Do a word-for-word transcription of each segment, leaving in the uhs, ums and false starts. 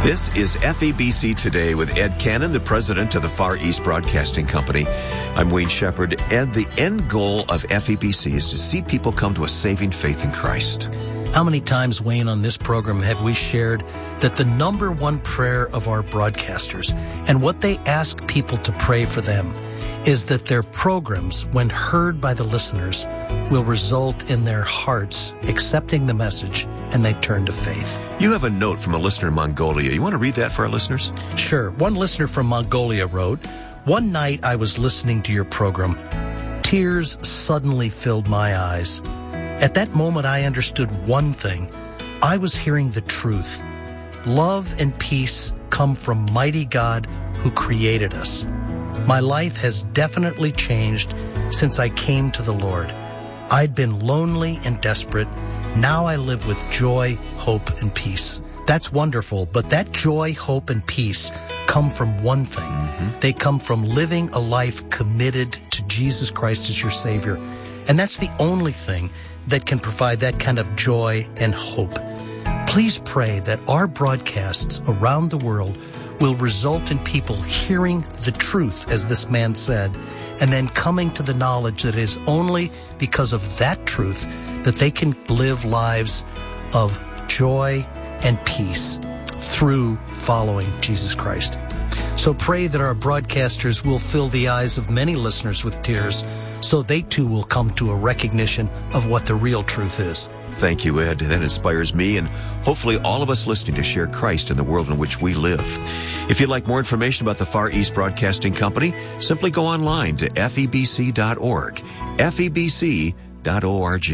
This is F E B C Today with Ed Cannon, the president of the Far East Broadcasting Company. I'm Wayne Shepherd. Ed, the end goal of F E B C is to see people come to a saving faith in Christ. How many times, Wayne, on this program have we shared that the number one prayer of our broadcasters and what they ask people to pray for them is that their programs, when heard by the listeners, will result in their hearts accepting the message and they turn to faith. You have a note from a listener in Mongolia. You want to read that for our listeners? Sure. One listener from Mongolia wrote, "One night I was listening to your program. Tears suddenly filled my eyes. At that moment I understood one thing. I was hearing the truth. Love and peace come from mighty God who created us. My life has definitely changed since I came to the Lord. I'd been lonely and desperate. Now I live with joy, hope, and peace." That's wonderful, but that joy, hope, and peace come from one thing. Mm-hmm. They come from living a life committed to Jesus Christ as your Savior. And that's the only thing that can provide that kind of joy and hope. Please pray that our broadcasts around the world will result in people hearing the truth, as this man said, and then coming to the knowledge that it is only because of that truth that they can live lives of joy and peace through following Jesus Christ. So pray that our broadcasters will fill the eyes of many listeners with tears so they too will come to a recognition of what the real truth is. Thank you, Ed. That inspires me and hopefully all of us listening to share Christ in the world in which we live. If you'd like more information about the Far East Broadcasting Company, simply go online to F E B C dot org, F E B C dot org.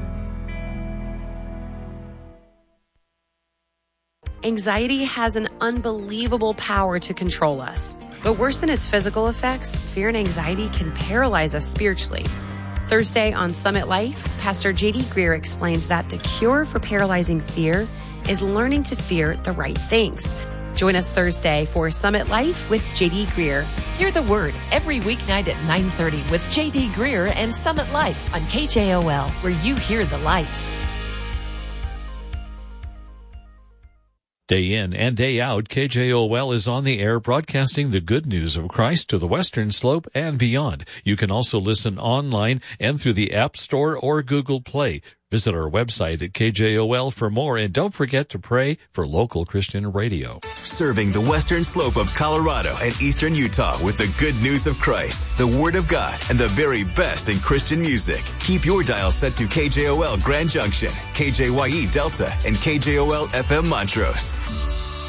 Anxiety has an unbelievable power to control us. But worse than its physical effects, fear and anxiety can paralyze us spiritually. Thursday on Summit Life, Pastor J D Greear explains that the cure for paralyzing fear is learning to fear the right things. Join us Thursday for Summit Life with J D Greear. Hear the Word every weeknight at nine thirty with J D Greear and Summit Life on K J O L, where you hear the light. Day in and day out, K J O L is on the air broadcasting the good news of Christ to the Western Slope and beyond. You can also listen online and through the App Store or Google Play. Visit our website at K J O L for more, and don't forget to pray for local Christian radio. Serving the Western Slope of Colorado and Eastern Utah with the good news of Christ, the Word of God, and the very best in Christian music. Keep your dial set to K J O L Grand Junction, K J Y E Delta, and K J O L F M Montrose.